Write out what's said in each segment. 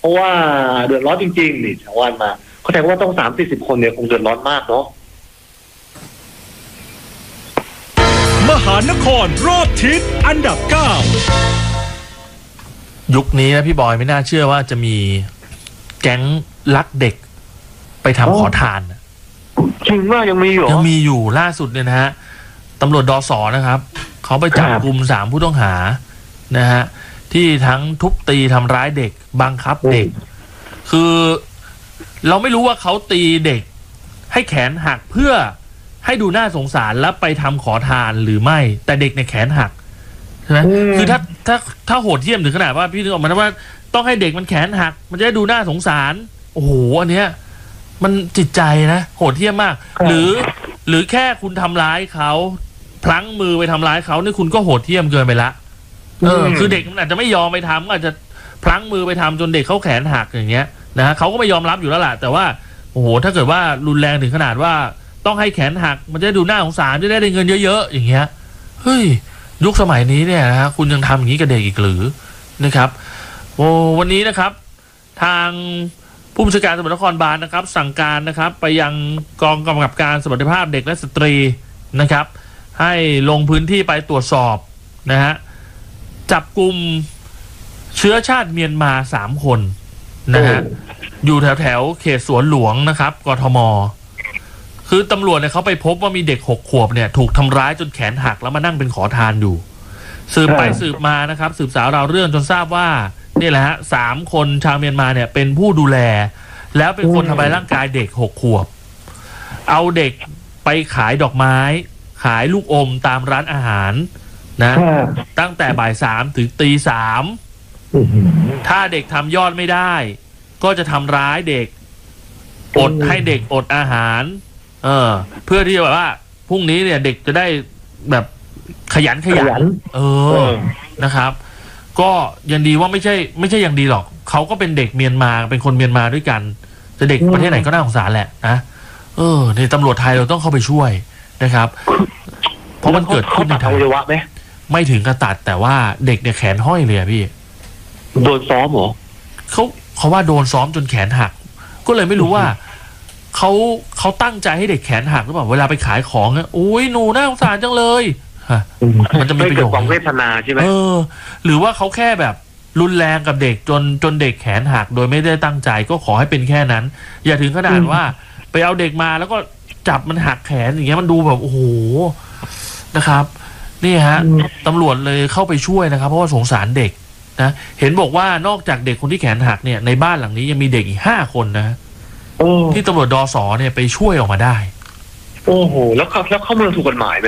เพราะว่าเดือดร้อนจริงๆนี่ชาวบ้านมาเขาแทนว่าต้อง30-40 คนเนี่ยคงเดือดร้อนมากเนาะมหานครรอบทิศอันดับ 9 ยุคนี้นะพี่บอยไม่น่าเชื่อว่าจะมีแก๊งลักเด็กไปทำขอทานจริงว่ายังมีอยู่ยังมีอยู่ล่าสุดเนี่ยนะฮะตำรวจดส.นะครับเขาไปจับกลุ่ม3 ผู้ต้องหานะฮะที่ทั้งทุบตีทำร้ายเด็กบังคับเด็กคือเราไม่รู้ว่าเขาตีเด็กให้แขนหักเพื่อให้ดูน่าสงสารแล้วไปทำขอทานหรือไม่แต่เด็กในแขนหักใช่ไหมคือถ้าโหดเหี้ยมถึงขนาดว่าพี่นึกออกมาว่าต้องให้เด็กมันแขนหักมันจะได้ดูน่าสงสารโอ้โหอันเนี้ยมันจิตใจนะโหดเหี้ยมมากหรือแค่คุณทำร้ายเขาพลั้งมือไปทำร้ายเขานี่คุณก็โหดเหี้ยมเกินไปละคือเด็กมันอาจจะไม่ยอมไปทำอาจจะพลั้งมือไปทำจนเด็กเขาแขนหักอย่างเงี้ยนะฮะเขาก็ไม่ยอมรับอยู่แล้วล่ะแต่ว่าโอ้โหถ้าเกิดว่ารุนแรงถึงขนาดว่าต้องให้แขนหักมันจะได้ดูน่าสงสารจะได้เงินเยอะๆอย่างเงี้ยเฮ้ยยุคสมัยนี้เนี่ยนะฮะคุณยังทำอย่างนี้กับเด็กอีกหรือนะครับโอ้วันนี้นะครับทางผู้บัญชาการตำรวจนครบาลนะครับสั่งการนะครับไปยังกองกำกับการสวัสดิภาพเด็กและสตรีนะครับให้ลงพื้นที่ไปตรวจสอบนะฮะจับกลุ่มเชื้อชาติเมียนมา3 คนนะฮะอยู่แถวเขตสวนหลวงนะครับกทมคือตำรวจเนี่ยเขาไปพบว่ามีเด็ก6 ขวบเนี่ยถูกทำร้ายจนแขนหักแล้วมานั่งเป็นขอทานอยู่สืบไปสืบมานะครับสืบสาวราวเรื่องจนทราบว่านี่แหละฮะ3 คนชาวเมียนมาเนี่ยเป็นผู้ดูแลแล้วเป็นคนทำลายร่างกายเด็ก6 ขวบเอาเด็กไปขายดอกไม้ขายลูกอมตามร้านอาหารนะตั้งแต่บ่าย 3 ถึงตี 3ถ้าเด็กทำยอดไม่ได้ก็จะทำร้ายเด็กอดให้เด็กอดอาหารเพื่อที่แบบว่าพรุ่งนี้เนี่ยเด็กจะได้แบบขยันนะครับก็ยังดีว่าไม่ใช่ยังดีหรอกเขาก็เป็นเด็กเมียนมาเป็นคนเมียนมาด้วยกันแต่เด็กประเทศไหนก็น่าสงสารแหละนะในตำรวจไทยเราต้องเข้าไปช่วยนะครับเพราะมันเกิดขึ้นในไทยไม่ถึงกระตัดแต่ว่าเด็กเนี่ยแขนห้อยเลยพี่โดนซ้อมเหรอเขาว่าโดนซ้อมจนแขนหักก็เลยไม่รู้ว่าเขาตั้งใจให้เด็กแขนหักหรือเปล่าเวลาไปขายของเนี่ยโอ้ยหนูน่าสงสารจังเลยมันจะมีประโยชน์ความเวทนาใช่ไหมหรือว่าเขาแค่แบบรุนแรงกับเด็กจนเด็กแขนหักโดยไม่ได้ตั้งใจก็ขอให้เป็นแค่นั้นอย่าถึงขนาดว่าไปเอาเด็กมาแล้วก็จับมันหักแขนอย่างเงี้ยมันดูแบบโอ้โหนะครับนี่ฮะตำรวจเลยเข้าไปช่วยนะครับเพราะว่าสงสารเด็กนะเห็นบอกว่านอกจากเด็กคนที่แขนหักเนี่ยในบ้านหลังนี้ยังมีเด็กอีก5 คนนะที่ตำรวจดส.เนี่ยไปช่วยออกมาได้โอ้โหแล้วเข้าเมืองถูกกฎหมายไหม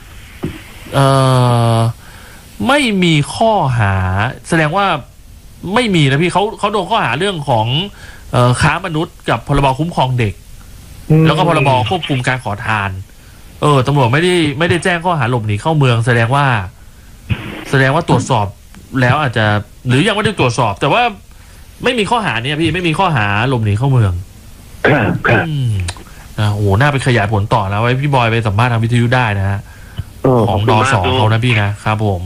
ไม่มีข้อหาแสดงว่าไม่มีนะพี่เขาโดนข้อหาเรื่องของค้ามนุษย์กับพรบคุ้มครองเด็กแล้วก็พรบควบคุมการขอทานตำรวจไม่ได้แจ้งข้อหาหลบหนีเข้าเมืองแสดงว่าตรวจสอบแล้วอาจจะหรือยังไม่ได้ตรวจสอบแต่ว่าไม่มีข้อหาเนี่ยพี่ไม่มีข้อหาหลบหนีเข้าเมืองโอ้โหน่าไปขยายผลต่อแล้วไว้พี่บอยไปสัมภาษณ์ทางวิทยุได้นะฮะของดส.เขานะพี่นะครับผม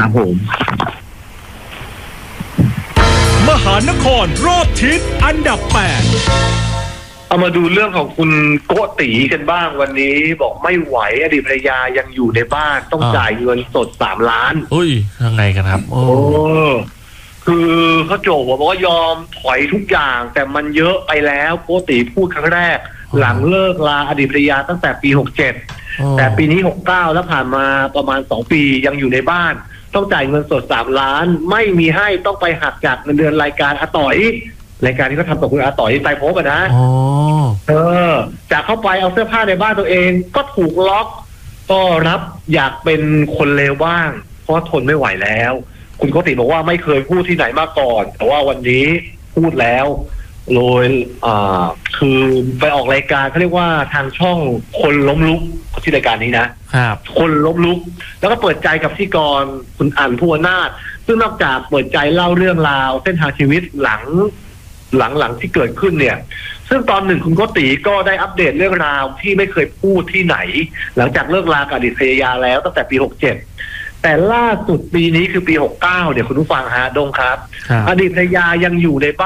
มหานครรอบทิศอันดับ 8 เอามาดูเรื่องของคุณโกติกันบ้างวันนี้บอกไม่ไหวอดีตภรรยายังอยู่ในบ้านต้องจ่ายเงินสด3 ล้านยังไงกันครับคือเขาโจบอกว่ายอมถอยทุกอย่างแต่มันเยอะไปแล้วโกติพูดครั้งแรกหลังเลิกลาอดีตภรรยาตั้งแต่ปี67แต่ปีนี้69แล้วผ่านมาประมาณ2 ปียังอยู่ในบ้านต้องจ่ายเงินสด3 ล้านไม่มีให้ต้องไปหักจากเงินเดือนรายการอาต่อยรายการที่เขาทำกับคุณอาต่อยที่ไตรภพนะจากเข้าไปเอาเสื้อผ้าในบ้านตัวเองก็ถูกล็อกก็รับอยากเป็นคนเลวบ้างเพราะทนไม่ไหวแล้วคุณโกติบอกว่าไม่เคยพูดที่ไหนมาก่อนแต่ว่าวันนี้พูดแล้วโดยคือไปออกรายการเขาเรียกว่าทางช่องคนล้มลุกที่รายการนี้นะครับคนล้มลุกแล้วก็เปิดใจกับพิธีกรคุณอั๋น ภูวนาถซึ่งนอกจากเปิดใจเล่าเรื่องราวเส้นทางชีวิตหลังที่เกิดขึ้นเนี่ยซึ่งตอนหนึ่งคุณโกติก็ได้อัปเดตเรื่องราวที่ไม่เคยพูดที่ไหนหลังจากเลิกลากับอดีตภรรยาแล้วตั้งแต่ปี67แต่ล่าสุดปีนี้คือปี69เดี๋ยวคุณผู้ฟังฮะดงครับอดีตภรรยายังอยู่ในบ้าน